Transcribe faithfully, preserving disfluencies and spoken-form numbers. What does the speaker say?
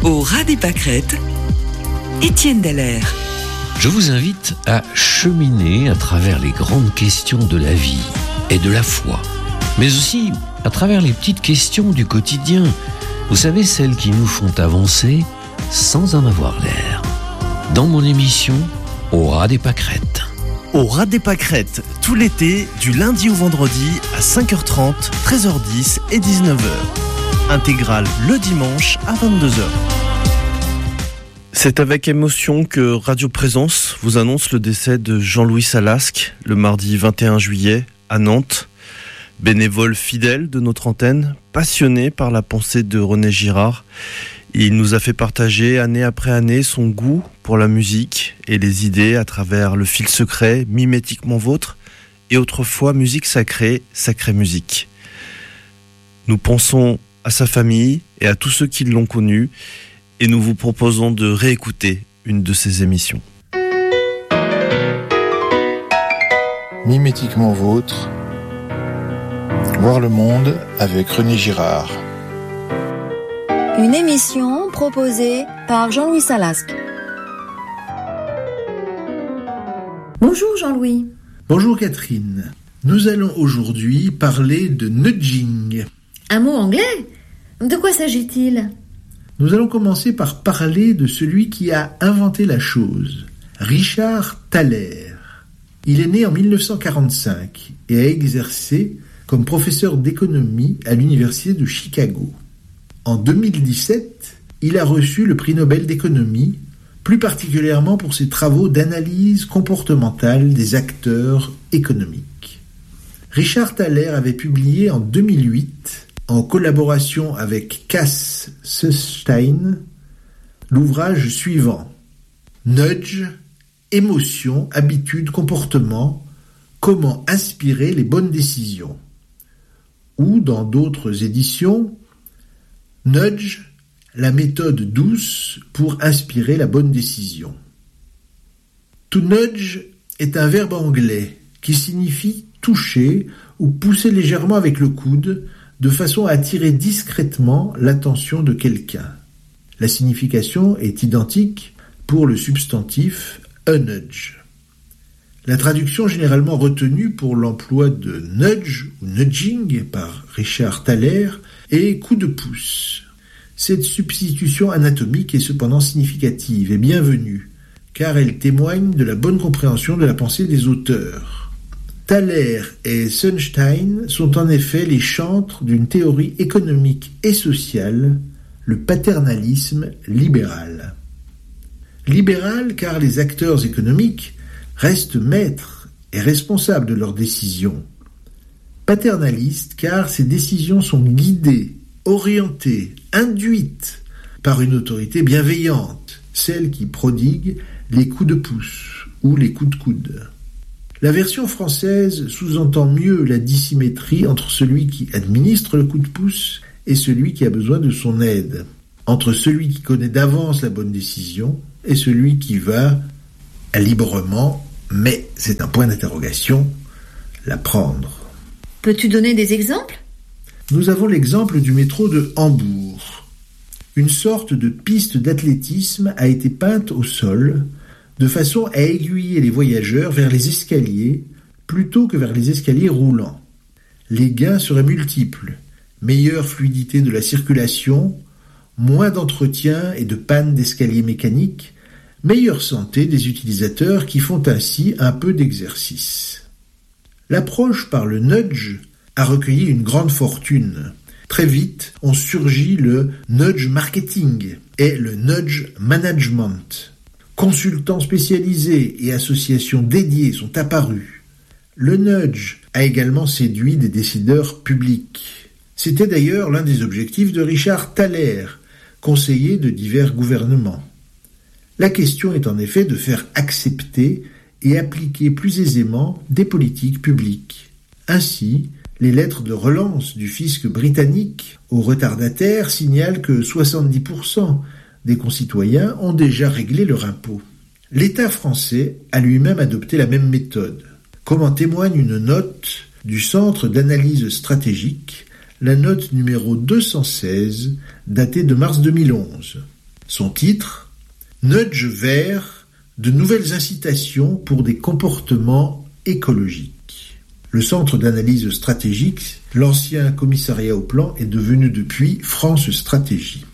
Au ras des pâquerettes, Étienne Dallaire. Je vous invite à cheminer à travers les grandes questions de la vie et de la foi, mais aussi à travers les petites questions du quotidien. Vous savez, celles qui nous font avancer sans en avoir l'air. Dans mon émission, Au ras des pâquerettes. Au ras des pâquerettes, tout l'été, du lundi au vendredi à cinq heures trente, treize heures dix et dix-neuf heures. Intégrale le dimanche à vingt-deux heures. C'est avec émotion que Radio Présence vous annonce le décès de Jean-Louis Salasque le mardi vingt et un juillet à Nantes. Bénévole fidèle de notre antenne, passionné par la pensée de René Girard, il nous a fait partager année après année son goût pour la musique et les idées à travers le fil secret Mimétiquement Vôtre et autrefois Musique Sacrée, Sacrée Musique. Nous pensons à sa famille et à tous ceux qui l'ont connu et nous vous proposons de réécouter une de ses émissions. Mimétiquement Vôtre, voir le monde avec René Girard. Une émission proposée par Jean-Louis Salasque. Bonjour Jean-Louis. Bonjour Catherine. Nous allons aujourd'hui parler de nudging. Un mot anglais ? De quoi s'agit-il ? Nous allons commencer par parler de celui qui a inventé la chose, Richard Thaler. Il est né en dix-neuf cent quarante-cinq et a exercé comme professeur d'économie à l'université de Chicago. En deux mille dix-sept, il a reçu le prix Nobel d'économie, plus particulièrement pour ses travaux d'analyse comportementale des acteurs économiques. Richard Thaler avait publié en deux mille huit, en collaboration avec Cass Sunstein, l'ouvrage suivant « Nudge, émotion, habitude, comportement, comment inspirer les bonnes décisions » ou dans d'autres éditions « Nudge, la méthode douce pour inspirer la bonne décision ». To nudge est un verbe anglais qui signifie toucher ou pousser légèrement avec le coude de façon à attirer discrètement l'attention de quelqu'un. La signification est identique pour le substantif a nudge. La traduction généralement retenue pour l'emploi de nudge ou nudging par Richard Thaler est coup de pouce. Cette substitution anatomique est cependant significative et bienvenue, car elle témoigne de la bonne compréhension de la pensée des auteurs. Thaler et Sunstein sont en effet les chantres d'une théorie économique et sociale, le paternalisme libéral. Libéral car les acteurs économiques restent maîtres et responsables de leurs décisions. Paternaliste car ces décisions sont guidées, orientées, induites par une autorité bienveillante, celle qui prodigue les coups de pouce ou les coups de coude. La version française sous-entend mieux la dissymétrie entre celui qui administre le coup de pouce et celui qui a besoin de son aide, entre celui qui connaît d'avance la bonne décision et celui qui va librement, mais c'est un point d'interrogation, la prendre. Peux-tu donner des exemples ? Nous avons l'exemple du métro de Hambourg. Une sorte de piste d'athlétisme a été peinte au sol de façon à aiguiller les voyageurs vers les escaliers plutôt que vers les escaliers roulants. Les gains seraient multiples, meilleure fluidité de la circulation, moins d'entretien et de panne d'escaliers mécaniques, meilleure santé des utilisateurs qui font ainsi un peu d'exercice. L'approche par le nudge a recueilli une grande fortune. Très vite, ont surgi le nudge marketing et le nudge management. Consultants spécialisés et associations dédiées sont apparus. Le nudge a également séduit des décideurs publics. C'était d'ailleurs l'un des objectifs de Richard Thaler, conseiller de divers gouvernements. La question est en effet de faire accepter et appliquer plus aisément des politiques publiques. Ainsi, les lettres de relance du fisc britannique aux retardataires signalent que soixante-dix pour cent des concitoyens ont déjà réglé leur impôt. L'État français a lui-même adopté la même méthode, comme en témoigne une note du Centre d'analyse stratégique, la note numéro deux cent seize, datée de mars deux mille onze. Son titre, Nudge vert, de nouvelles incitations pour des comportements écologiques. Le Centre d'analyse stratégique, l'ancien commissariat au plan, est devenu depuis France Stratégie.